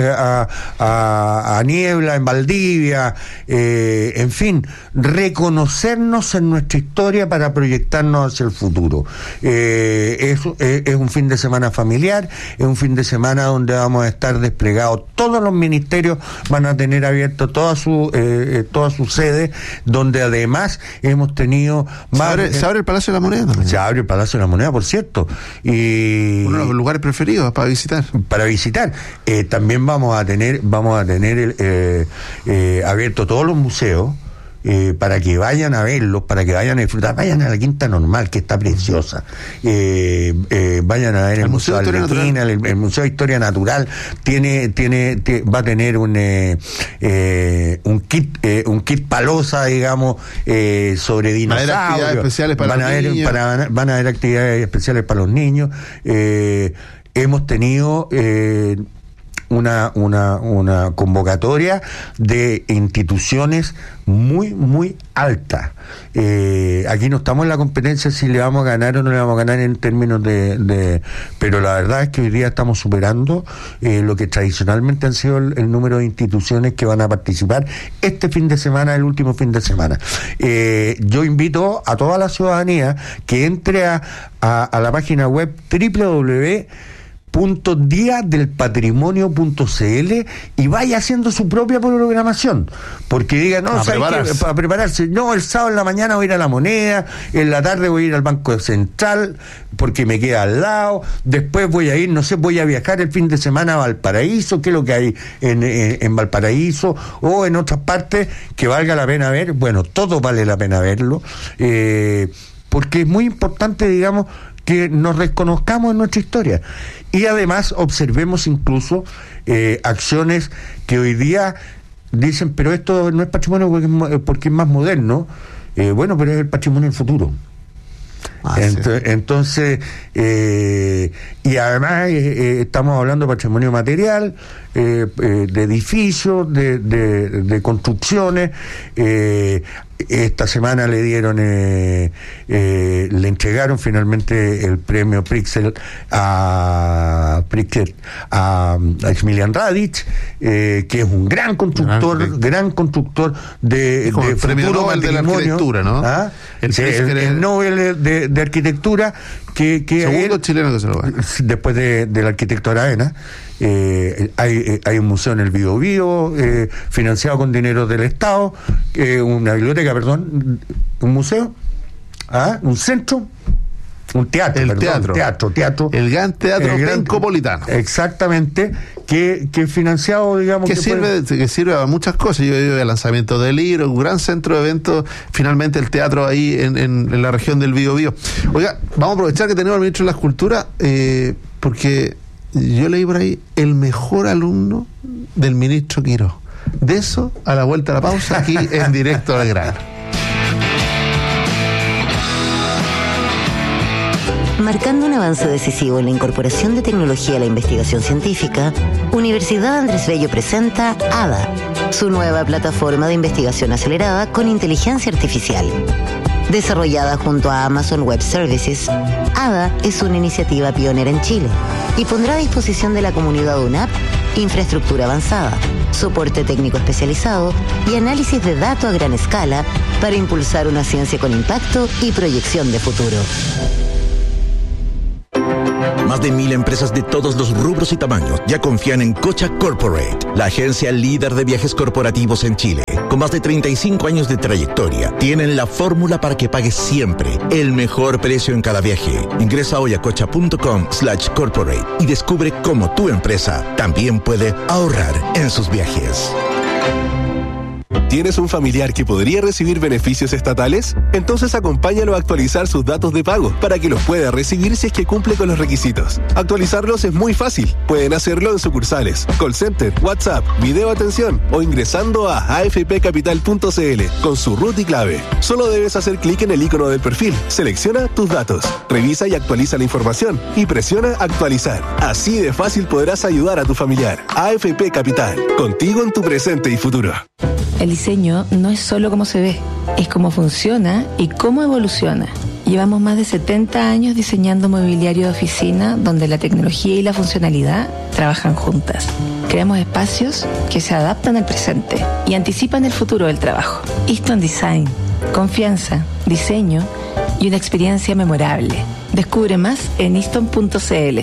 a Niebla en Valdivia, en fin, reconocernos en nuestra historia para proyectarnos hacia el futuro. Es un fin de semana familiar, es un fin de semana donde vamos a estar desplegados. Todos los ministerios van a tener abierto todas sus sedes, donde además hemos tenido se abre el Palacio de la Moneda también. Se abre el Palacio de la Moneda, por cierto, y uno de los lugares preferidos para visitar. También vamos a tener abierto todos los museos, para que vayan a verlos, para que vayan a disfrutar. Vayan a la Quinta Normal, que está preciosa. Vayan a ver el Museo de Arlequina, el Museo de Historia Natural. Va a tener un kit palosa, digamos, sobre dinosaurios. Actividades especiales para los niños. Van a haber actividades especiales para los niños. Hemos tenido una convocatoria de instituciones muy alta. Aquí no estamos en la competencia si le vamos a ganar o no le vamos a ganar en términos pero la verdad es que hoy día estamos superando lo que tradicionalmente han sido el número de instituciones que van a participar este fin de semana, el último fin de semana. Yo invito a toda la ciudadanía que entre a la página web www.diadelpatrimonio.cl y vaya haciendo su propia programación, porque diga, para prepararse, el sábado en la mañana voy a ir a la Moneda, en la tarde voy a ir al Banco Central porque me queda al lado, después voy a ir, voy a viajar el fin de semana a Valparaíso, que es lo que hay en Valparaíso o en otras partes que valga la pena ver. Bueno, todo vale la pena verlo, porque es muy importante, digamos, que nos reconozcamos en nuestra historia y además observemos incluso acciones que hoy día dicen, pero esto no es patrimonio porque es más moderno. Bueno, pero es el patrimonio del futuro. Entonces, y además estamos hablando de patrimonio material, de edificios, de construcciones. esta semana le dieron, le entregaron finalmente el premio Pritzker a Exmilian Radic, que es un gran constructor de premio Nobel de la arquitectura, ¿no? El Nobel de arquitectura, que segundo chileno que se lo gana después del arquitecto Aravena. Hay un museo en el Biobío, financiado con dinero del Estado, una biblioteca, un museo, un centro, un teatro, teatro, el gran teatro Pencopolitano, exactamente, que financiado, digamos, que sirve a muchas cosas. Yo digo, el lanzamiento del libro, un gran centro de eventos, finalmente el teatro ahí en la región del Biobío. Oiga, vamos a aprovechar que tenemos al ministro de las Culturas, porque yo leí por ahí el mejor alumno del ministro Quirós. De eso, a la vuelta a la pausa, aquí en Directo al Grano. Marcando un avance decisivo en la incorporación de tecnología a la investigación científica, Universidad Andrés Bello presenta ADA, su nueva plataforma de investigación acelerada con inteligencia artificial. Desarrollada junto a Amazon Web Services, ADA es una iniciativa pionera en Chile y pondrá a disposición de la comunidad UNAP infraestructura avanzada, soporte técnico especializado y análisis de datos a gran escala para impulsar una ciencia con impacto y proyección de futuro. Más de 1.000 empresas de todos los rubros y tamaños ya confían en Cocha Corporate, la agencia líder de viajes corporativos en Chile. Con más de 35 años de trayectoria, tienen la fórmula para que pagues siempre el mejor precio en cada viaje. Ingresa hoy a cocha.com/corporate y descubre cómo tu empresa también puede ahorrar en sus viajes. ¿Tienes un familiar que podría recibir beneficios estatales? Entonces acompáñalo a actualizar sus datos de pago para que los pueda recibir si es que cumple con los requisitos. Actualizarlos es muy fácil. Pueden hacerlo en sucursales, call center, WhatsApp, video atención o ingresando a afpcapital.cl con su root y clave. Solo debes hacer clic en el icono del perfil, selecciona tus datos, revisa y actualiza la información y presiona actualizar. Así de fácil podrás ayudar a tu familiar. AFP Capital, contigo en tu presente y futuro. El diseño no es solo cómo se ve, es cómo funciona y cómo evoluciona. Llevamos más de 70 años diseñando mobiliario de oficina donde la tecnología y la funcionalidad trabajan juntas. Creamos espacios que se adaptan al presente y anticipan el futuro del trabajo. Easton Design, confianza, diseño y una experiencia memorable. Descubre más en easton.cl.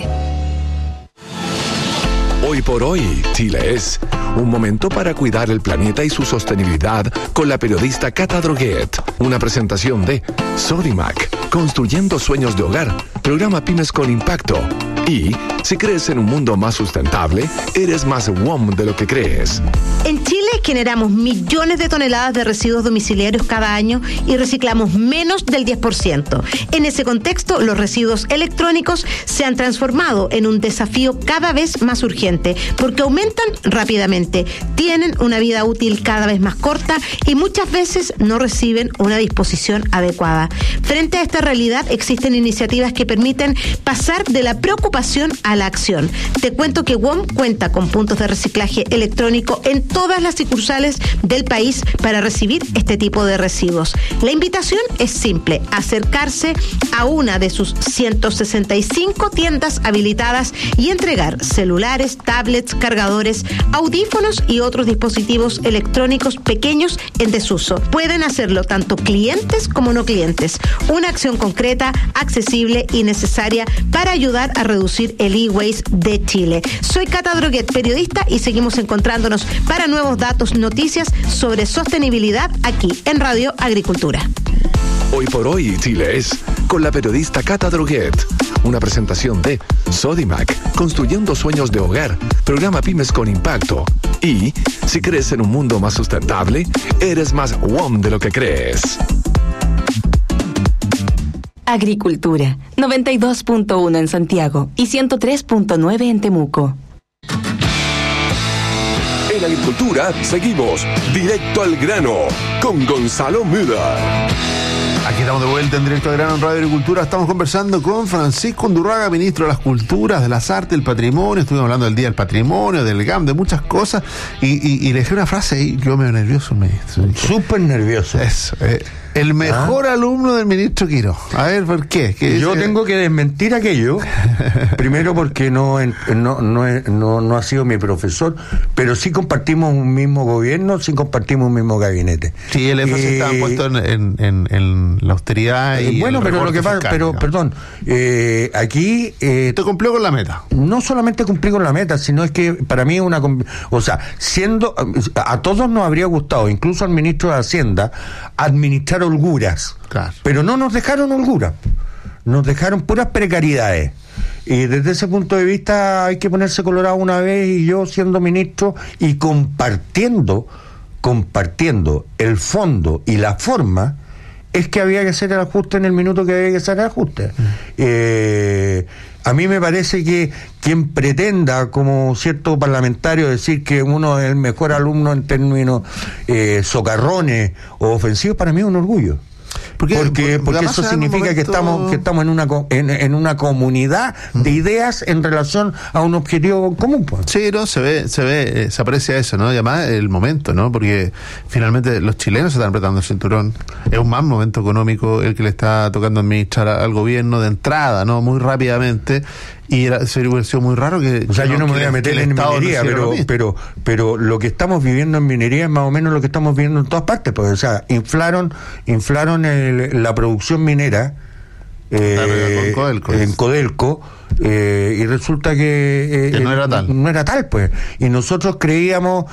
Hoy por hoy, Chile es un momento para cuidar el planeta y su sostenibilidad con la periodista Cata Droguet. Una presentación de Sodimac, construyendo sueños de hogar, programa Pymes con Impacto. Y si crees en un mundo más sustentable, eres más WOM de lo que crees. En Chile generamos millones de toneladas de residuos domiciliarios cada año y reciclamos menos del 10%. En ese contexto, los residuos electrónicos se han transformado en un desafío cada vez más urgente porque aumentan rápidamente, tienen una vida útil cada vez más corta y muchas veces no reciben una disposición adecuada. Frente a esta realidad, existen iniciativas que permiten pasar de la preocupación a la acción. Te cuento que WOM cuenta con puntos de reciclaje electrónico en todas las sucursales del país para recibir este tipo de residuos. La invitación es simple: acercarse a una de sus 165 tiendas habilitadas y entregar celulares, tablets, cargadores, audífonos y otros dispositivos electrónicos pequeños en desuso. Pueden hacerlo tanto clientes como no clientes. Una acción concreta, accesible y necesaria para ayudar a reducir el e-waste de Chile. Soy Cata Droguet, periodista, y seguimos encontrándonos para nuevos datos, noticias sobre sostenibilidad aquí en Radio Agricultura. Hoy por hoy, Chile es con la periodista Cata Droguet. Una presentación de Sodimac, construyendo sueños de hogar, programa Pymes con Impacto. Y si crees en un mundo más sustentable, eres más WOM de lo que crees. Agricultura, 92.1 en Santiago y 103.9 en Temuco. En Agricultura seguimos directo al grano con Gonzalo Müller. Aquí estamos de vuelta en Directo al Grano en Radio Agricultura. Estamos conversando con Francisco Undurraga, ministro de las Culturas, de las Artes, del Patrimonio. Estuvimos hablando del Día del Patrimonio, del GAM, de muchas cosas. Y le dije una frase ahí, quedó medio nervioso el ministro. Súper nervioso. Eso. El mejor alumno del ministro Quirós. A ver, ¿por qué? Yo tengo que desmentir aquello. Primero porque no ha sido mi profesor, pero sí compartimos un mismo gobierno, sí compartimos un mismo gabinete. Sí, el énfasis estaba puesto en la austeridad y bueno, pero lo que pasa, perdón, aquí te cumplió con la meta. No solamente cumplí con la meta, sino es que para mí es una, o sea, a todos nos habría gustado, incluso al ministro de Hacienda, administrar holguras, claro. Pero no nos dejaron holguras, nos dejaron puras precariedades. Y desde ese punto de vista hay que ponerse colorado una vez, y yo siendo ministro y compartiendo el fondo y la forma, es que había que hacer el ajuste en el minuto que había que hacer el ajuste. A mí me parece que quien pretenda, como cierto parlamentario, decir que uno es el mejor alumno en términos socarrones o ofensivos, para mí es un orgullo. Porque eso significa que estamos en una comunidad de ideas en relación a un objetivo común. Sí, no, se aprecia eso, ¿no? Y además el momento, ¿no? Porque finalmente los chilenos se están apretando el cinturón. Es un mal momento económico el que le está tocando administrar al gobierno de entrada, ¿no? Muy rápidamente. Y sería sido muy raro que... O sea, yo no me voy a meter en minería, pero lo que estamos viviendo en minería es más o menos lo que estamos viviendo en todas partes, pues, o sea, inflaron la producción minera en Codelco, y resulta que no era tal, pues. Y nosotros creíamos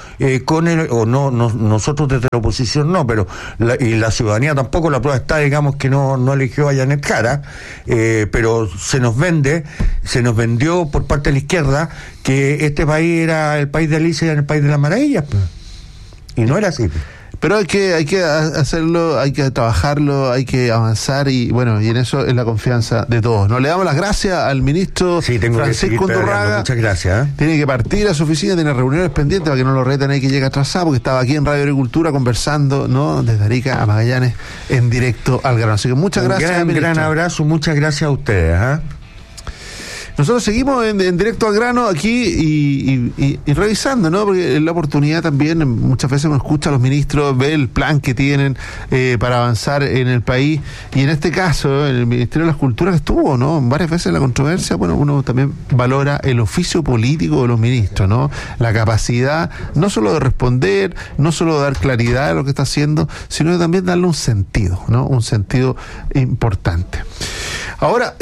nosotros desde la oposición no, pero la ciudadanía tampoco, la prueba está, digamos, que no eligió a Janet Jara, pero se nos vendió por parte de la izquierda que este país era el país de Alicia y era el país de las maravillas, pues. Y no era así, pues. Pero hay que hacerlo, hay que trabajarlo, hay que avanzar y bueno, y en eso es la confianza de todos. Nos le damos las gracias al ministro Francisco Undurraga. Muchas gracias. Tiene que partir a su oficina, tiene reuniones pendientes para que no lo reten ahí que llega atrasado, porque estaba aquí en Radio Agricultura conversando, ¿no? Desde Arica a Magallanes en Directo al Grano. Así que muchas gracias. Un gran abrazo, muchas gracias a ustedes. Nosotros seguimos en Directo al Grano aquí y revisando, ¿no? Porque es la oportunidad también, muchas veces uno escucha a los ministros, ve el plan que tienen para avanzar en el país, y en este caso, el Ministerio de las Culturas estuvo, ¿no? Varias veces en la controversia, bueno, uno también valora el oficio político de los ministros, ¿no? La capacidad, no solo de responder, no solo de dar claridad a lo que está haciendo, sino de también darle un sentido, ¿no? Un sentido importante. Ahora,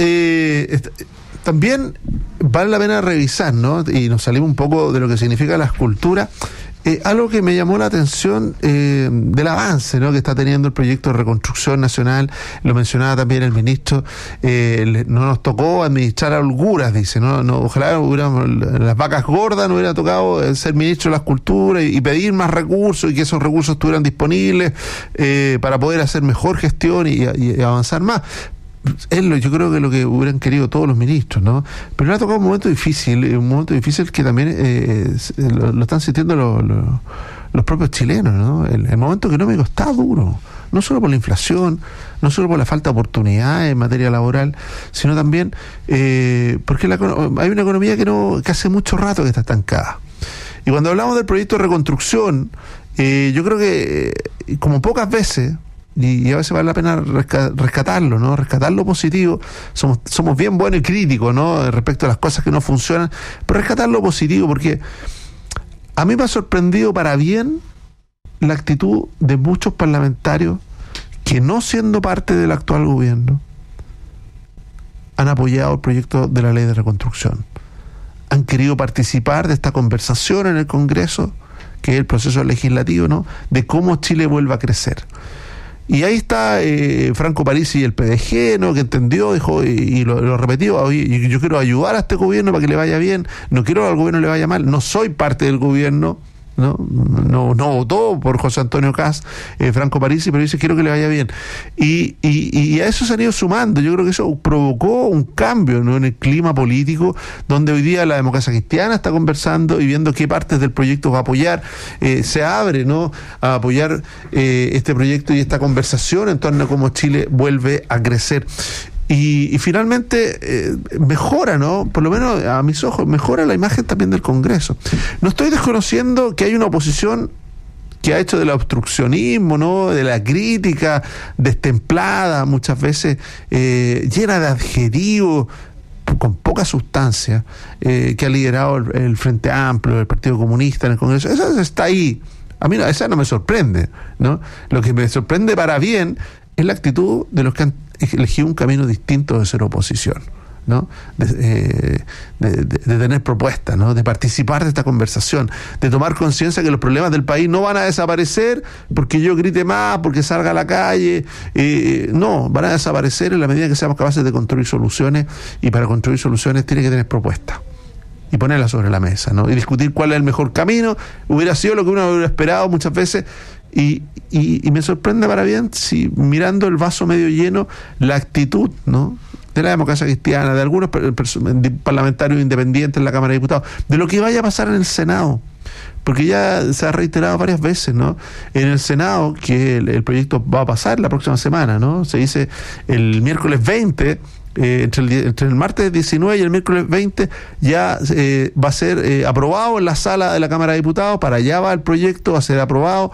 también vale la pena revisar, ¿no? Y nos salimos un poco de lo que significa la escultura. Algo que me llamó la atención del avance, ¿no? Que está teniendo el proyecto de reconstrucción nacional, lo mencionaba también el ministro, no nos tocó administrar holguras, dice, ¿no? Ojalá las vacas gordas no hubiera tocado ser ministro de las culturas y pedir más recursos y que esos recursos estuvieran disponibles para poder hacer mejor gestión y avanzar más. Yo creo que lo que hubieran querido todos los ministros, ¿no? Pero le ha tocado un momento difícil que también lo están sintiendo los propios chilenos, ¿no? El momento económico está duro, no solo por la inflación, no solo por la falta de oportunidades en materia laboral, sino también porque hay una economía que hace mucho rato que está estancada. Y cuando hablamos del proyecto de reconstrucción, yo creo que como pocas veces, y a veces vale la pena rescatarlo, ¿no? Rescatar lo positivo. Somos bien buenos y críticos, ¿no? Respecto a las cosas que no funcionan, pero rescatar lo positivo, porque a mí me ha sorprendido para bien la actitud de muchos parlamentarios que, no siendo parte del actual gobierno, han apoyado el proyecto de la ley de reconstrucción. Han querido participar de esta conversación en el Congreso, que es el proceso legislativo, ¿no? De cómo Chile vuelva a crecer. Y ahí está Franco Parisi y el PDG, ¿no? Que entendió, dijo, y lo repetió: oye, yo quiero ayudar a este gobierno para que le vaya bien, no quiero que al gobierno le vaya mal, no soy parte del gobierno, No votó por José Antonio Kast, Franco Parisi, pero dice quiero que le vaya bien. Y a eso se han ido sumando. Yo creo que eso provocó un cambio, ¿no?, en el clima político, donde hoy día la Democracia Cristiana está conversando y viendo qué partes del proyecto va a apoyar. Se abre, ¿no?, a apoyar este proyecto y esta conversación en torno a cómo Chile vuelve a crecer. Y finalmente mejora, ¿no?, por lo menos a mis ojos, mejora la imagen también del Congreso. No estoy desconociendo que hay una oposición que ha hecho del obstruccionismo, ¿no?, de la crítica destemplada, muchas veces llena de adjetivos, con poca sustancia, que ha liderado el Frente Amplio, el Partido Comunista en el Congreso. Esa está ahí. A mí esa no me sorprende, ¿no? Lo que me sorprende para bien es la actitud de los que han elegido un camino distinto de ser oposición, ¿no? De tener propuestas, ¿no?, de participar de esta conversación, de tomar conciencia que los problemas del país no van a desaparecer porque yo grite más, porque salga a la calle, no, van a desaparecer en la medida que seamos capaces de construir soluciones, y para construir soluciones tiene que tener propuestas y ponerlas sobre la mesa, ¿no?, y discutir cuál es el mejor camino. Hubiera sido lo que uno hubiera esperado muchas veces. Y me sorprende para bien si, mirando el vaso medio lleno, la actitud, ¿no?, de la Democracia Cristiana, de algunos parlamentarios independientes en la Cámara de Diputados, de lo que vaya a pasar en el Senado, porque ya se ha reiterado varias veces, ¿no?, en el Senado que el proyecto va a pasar la próxima semana, ¿no? Se dice el miércoles 20, entre el martes 19 y el miércoles 20 ya va a ser aprobado en la sala de la Cámara de Diputados. Para allá va el proyecto, va a ser aprobado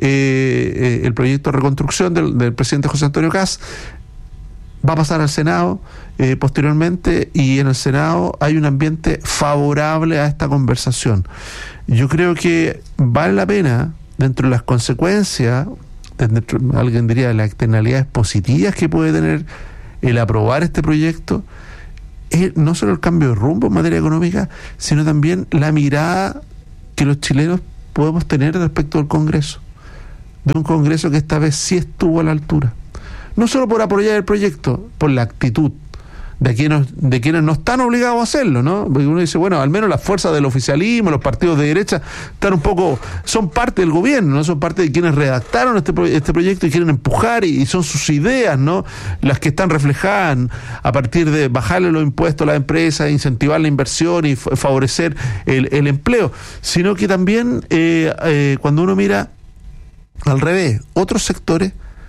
el proyecto de reconstrucción del presidente José Antonio Kast. Va a pasar al Senado posteriormente, y en el Senado hay un ambiente favorable a esta conversación. Yo creo que vale la pena, dentro de las consecuencias, alguien diría de las externalidades positivas que puede tener el aprobar este proyecto, no solo el cambio de rumbo en materia económica, sino también la mirada que los chilenos podemos tener respecto al Congreso, de un Congreso que esta vez sí estuvo a la altura, no solo por apoyar el proyecto, por la actitud de quienes no están obligados a hacerlo, ¿no? Porque uno dice, bueno, al menos las fuerzas del oficialismo, los partidos de derecha, son parte del gobierno, ¿no? Son parte de quienes redactaron este proyecto y quieren empujar, y son sus ideas, ¿no?, las que están reflejadas a partir de bajarle los impuestos a las empresas, incentivar la inversión y favorecer el empleo. Sino que también cuando uno mira al revés, otros sectores,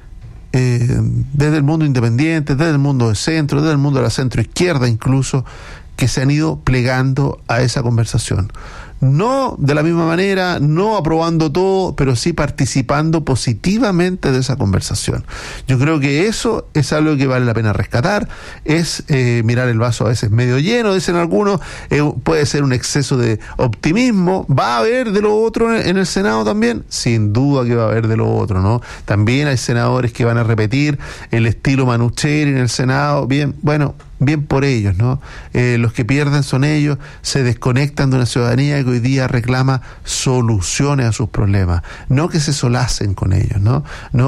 desde el mundo independiente, desde el mundo de centro, desde el mundo de la centro izquierda incluso, que se han ido plegando a esa conversación. No de la misma manera, no aprobando todo, pero sí participando positivamente de esa conversación. Yo creo que eso es algo que vale la pena rescatar, es mirar el vaso a veces medio lleno, dicen algunos, puede ser un exceso de optimismo. ¿Va a haber de lo otro en el Senado también? Sin duda que va a haber de lo otro, ¿no? También hay senadores que van a repetir el estilo Manucheri en el Senado. Bien por ellos, ¿no? Los que pierden son ellos, se desconectan de una ciudadanía que hoy día reclama soluciones a sus problemas, no que se solacen con ellos, ¿no?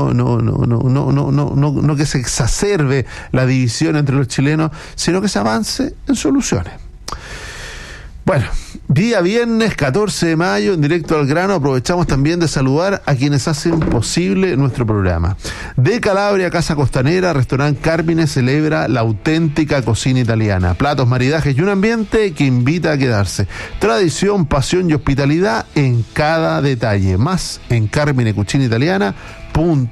No que se exacerbe la división entre los chilenos, sino que se avance en soluciones. Bueno, día viernes 14 de mayo, en Directo al Grano, aprovechamos también de saludar a quienes hacen posible nuestro programa. De Calabria, Casa Costanera, Restaurante Carmine celebra la auténtica cocina italiana. Platos, maridajes y un ambiente que invita a quedarse. Tradición, pasión y hospitalidad en cada detalle. Más en carminecucinaitaliana.cl.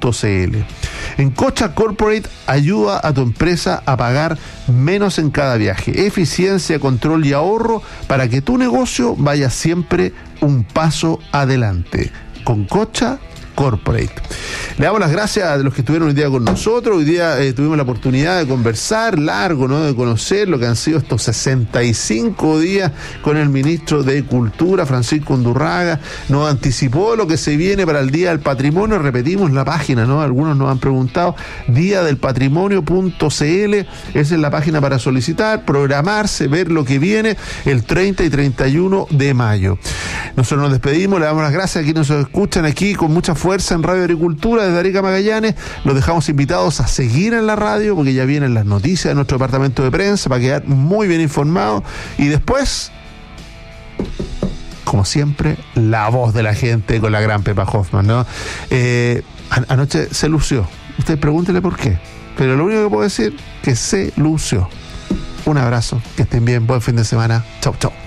En Cocha Corporate ayuda a tu empresa a pagar menos en cada viaje. Eficiencia, control y ahorro para que tu negocio vaya siempre un paso adelante. Con Cocha Corporate. Le damos las gracias a los que estuvieron hoy día con nosotros. Hoy día tuvimos la oportunidad de conversar largo, ¿no?, de conocer lo que han sido estos 65 días con el ministro de Cultura, Francisco Undurraga. Nos anticipó lo que se viene para el Día del Patrimonio. Repetimos la página, ¿no? Algunos nos han preguntado. Diadelpatrimonio.cl, esa es la página para solicitar, programarse, ver lo que viene el 30 y 31 de mayo. Nosotros nos despedimos, le damos las gracias a quienes nos escuchan aquí con mucha fuerza en Radio Agricultura desde Arica, Magallanes. Los dejamos invitados a seguir en la radio porque ya vienen las noticias de nuestro departamento de prensa para quedar muy bien informados, y después como siempre, la voz de la gente con la gran Pepa Hoffman, ¿no? Anoche se lució. Usted pregúntele por qué. Pero lo único que puedo decir, que se lució. Un abrazo, que estén bien, buen fin de semana. Chau, chau.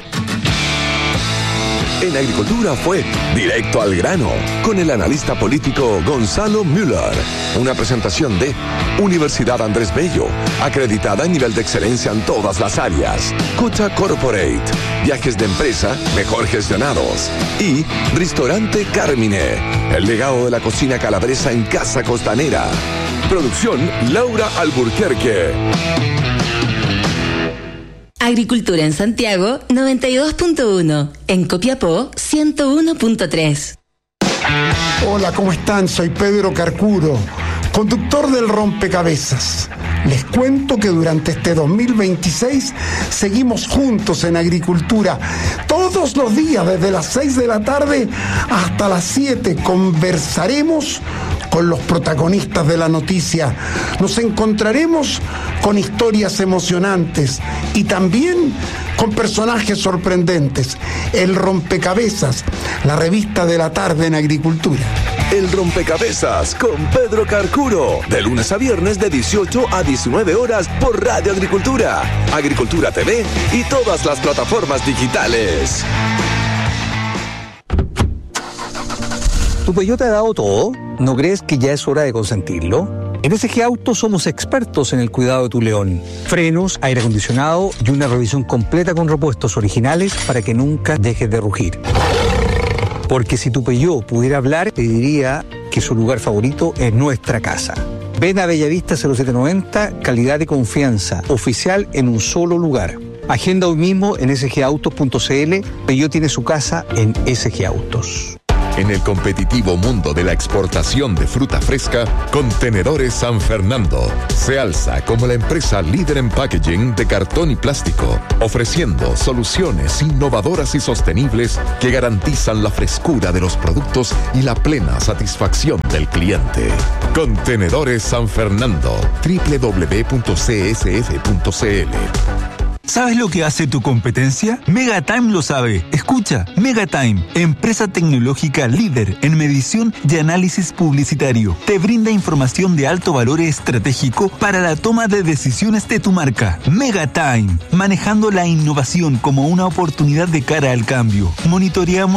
En Agricultura fue Directo al Grano, con el analista político Gonzalo Müller. Una presentación de Universidad Andrés Bello, acreditada en nivel de excelencia en todas las áreas. Cucha Corporate, viajes de empresa mejor gestionados. Y Restaurante Carmine, el legado de la cocina calabresa en Casa Costanera. Producción Laura Alburquerque. Agricultura en Santiago 92.1, en Copiapó 101.3. Hola, ¿cómo están? Soy Pedro Carcuro, conductor del Rompecabezas. Les cuento que durante este 2026 seguimos juntos en Agricultura. Todos los días, desde las 6 de la tarde hasta las 7, conversaremos con los protagonistas de la noticia. Nos encontraremos con historias emocionantes y también con personajes sorprendentes. El Rompecabezas, la revista de la tarde en Agricultura. El Rompecabezas con Pedro Carcuro, de lunes a viernes de 18 a 19 horas por Radio Agricultura, Agricultura TV y todas las plataformas digitales. ¿Tu Peugeot te ha dado todo? ¿No crees que ya es hora de consentirlo? En SG Autos somos expertos en el cuidado de tu León. Frenos, aire acondicionado y una revisión completa con repuestos originales para que nunca dejes de rugir. Porque si tu Peugeot pudiera hablar, te diría que su lugar favorito es nuestra casa. Ven a Bellavista 0790, calidad y confianza, oficial en un solo lugar. Agenda hoy mismo en sgautos.cl. Peugeot tiene su casa en SG Autos. En el competitivo mundo de la exportación de fruta fresca, Contenedores San Fernando se alza como la empresa líder en packaging de cartón y plástico, ofreciendo soluciones innovadoras y sostenibles que garantizan la frescura de los productos y la plena satisfacción del cliente. Contenedores San Fernando, www.csf.cl. ¿Sabes lo que hace tu competencia? Megatime lo sabe. Escucha, Megatime, empresa tecnológica líder en medición y análisis publicitario. Te brinda información de alto valor estratégico para la toma de decisiones de tu marca. Megatime, manejando la innovación como una oportunidad de cara al cambio. Monitoreamos